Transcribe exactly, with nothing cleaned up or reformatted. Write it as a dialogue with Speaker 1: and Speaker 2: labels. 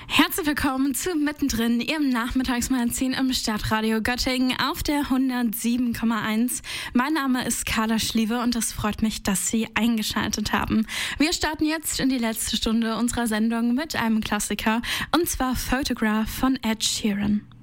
Speaker 1: Herzlich willkommen zu Mittendrin, Ihrem Nachmittagsmagazin im Stadtradio Göttingen auf der hundertsieben Komma eins. Mein Name ist Carla Schliewe und es freut mich, dass Sie eingeschaltet haben. Wir starten jetzt in die letzte Stunde unserer Sendung mit einem Klassiker, und zwar Photograph von Ed Sheeran.